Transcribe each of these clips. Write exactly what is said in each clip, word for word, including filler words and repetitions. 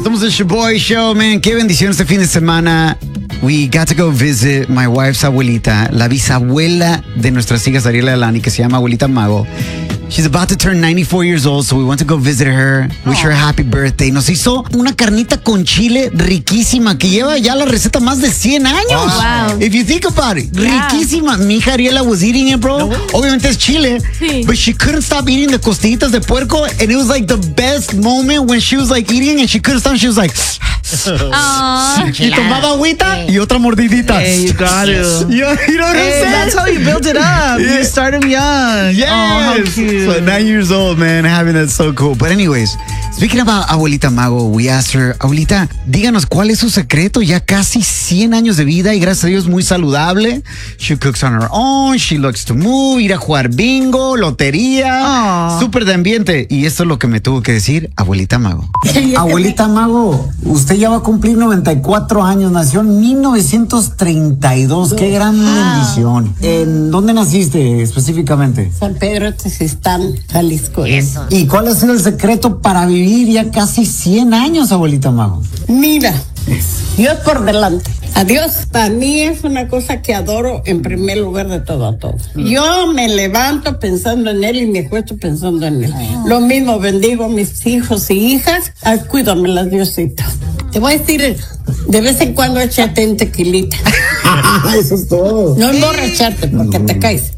Somos el Shaboy Show, man. Qué bendición este fin de semana. We got to go visit my wife's abuelita, la bisabuela de nuestras hijas Ariela y Alani, que se llama Abuelita Mago. She's about to turn ninety-four years old, so we want to go visit her, wish her a happy birthday. Nos hizo una carnita con chile riquísima que lleva ya la receta más de cien años. Wow. If you think about it, Yeah. riquísima. Mi hija Ariela was eating it, bro. No. Obviamente es chile, Sí. but she couldn't stop eating the costillitas de puerco, and it was like the best moment when she was like eating and she couldn't stop. She was like, Aw. y tomaba agüita y otra mordidita. Hey, you got to. You, you know what I'm Hey, saying? that's how you build it up. Yeah. You start them young. Yes. Oh, how cute. So nine years old, man, having that so cool. But anyways, speaking about Abuelita Mago, we asked her, Abuelita, díganos cuál es su secreto, ya casi cien años de vida y gracias a Dios muy saludable. She cooks on her own, she likes to move, ir a jugar bingo, lotería, Aw. súper de ambiente. Y esto es lo que me tuvo que decir Abuelita Mago. Abuelita Mago, usted ya va a cumplir noventa y cuatro años, nació en mil novecientos treinta y dos, qué gran bendición. ¿En dónde naciste específicamente? San Pedro Tezistán, Jalisco. Eso. ¿Y cuál ha sido el secreto para vivir ya casi cien años, Abuelita Mago? Mira, Dios por delante. Adiós, para mí es una cosa que adoro en primer lugar de todo a todo. Yo me levanto pensando en Él y me acuesto pensando en Él. Lo mismo bendigo a mis hijos y hijas. Ay, cuídamelas, Diosito. Te voy a decir, de vez en cuando échate un tequilita. Eso es todo. No emborracharte porque te caes.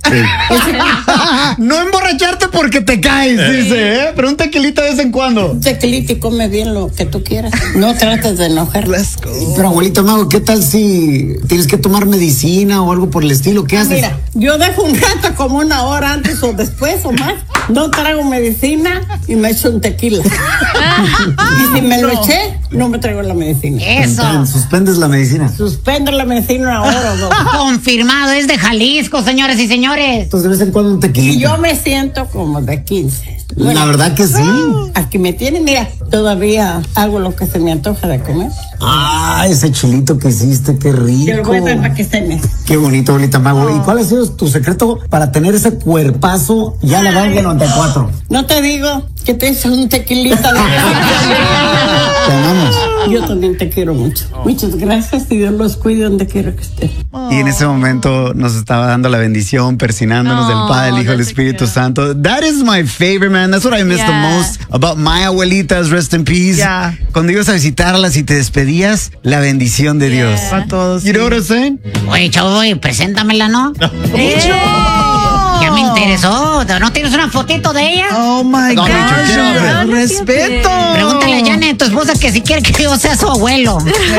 No emborracharte porque te caes, dice, ¿eh? Pero un tequilita de vez en cuando. Un tequilita y come bien lo que tú quieras. No trates de enojar. Let's go. Pero Abuelita Mago, ¿qué tal si tienes que tomar medicina o algo por el estilo? ¿Qué haces? Mira, yo dejo un rato como una hora antes o después o más. No traigo medicina y me echo un tequila. Y si me lo eché, no me traigo la medicina. Tan, Eso. suspendes la medicina. Suspendo la medicina una hora o dos. Confirmado, es de Jalisco, señores y señores. Entonces de vez en cuando un Y tequilita. yo me siento como de quince. La verdad que sí. Aquí me tienen, mira, todavía hago lo que se me antoja de comer. Ah, ese chilito que hiciste, qué Te lo rico. voy a dar para que cenes. Qué bonito, Abuelita Mago. ¿Y cuál ha sido tu secreto para tener ese cuerpazo ya a la edad de noventa y cuatro? No te digo que te eches un tequilita. de- Te amamos. Yo también te quiero mucho. Muchas gracias y Dios los cuide donde quiera que estén. Y en ese momento nos estaba dando la bendición, persinándonos del Oh, Padre, el Hijo, el that's Espíritu cute. Santo. That is my favorite, man. That's what I miss the Yeah. most about my abuelitas, rest in peace. Yeah. Cuando ibas a visitarlas y te despedías, la bendición de Dios. Para todos. You know what I'm saying? Oye, chavo, preséntamela, ¿no? Hey. Ya me interesó. ¿No tienes una fotito de ella? Oh my No, gosh. Richard, get off it. you- Respeto. Pregúntale a Janet, tu esposa, que si quiere que yo sea su abuelo.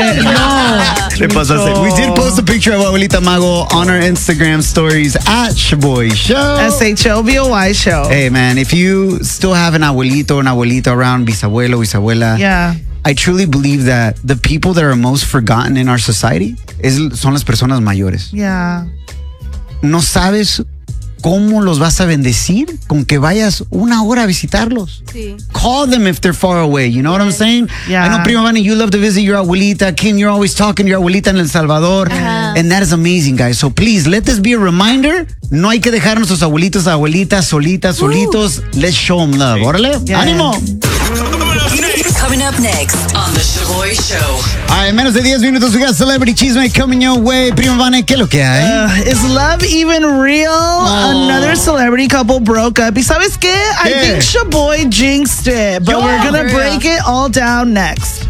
Te pasaste. We did post a picture of Abuelita Mago on our Instagram stories at Shaboy Show. S H O B O Y show. Hey, man, if you still have an abuelito or an abuelita around, bisabuelo, bisabuela, Yeah. I truly believe that the people that are most forgotten in our society es, son las personas mayores. Yeah. No sabes cómo los vas a bendecir con que vayas una hora a visitarlos. Sí. Call them if they're far away. You know what I'm saying? Yeah. I know, Prima Vani, you love to visit your abuelita. Kim, you're always talking to your abuelita en El Salvador. And that is amazing, guys. So please, let this be a reminder. No hay que dejar a nuestros abuelitos, abuelitas, solitas, solitos. Let's show them love. Órale. Yeah. Ánimo. Coming up next on The Shaboy Show. All right, en menos de diez minutos, we got Celebrity Chisme coming your way. Prima Vani, ¿qué es lo que hay? Uh, is love even real? Another celebrity couple broke up. ¿Y sabes qué? I ¿Qué? think Shaboy jinxed it, but Yo, we're gonna for break it all down next.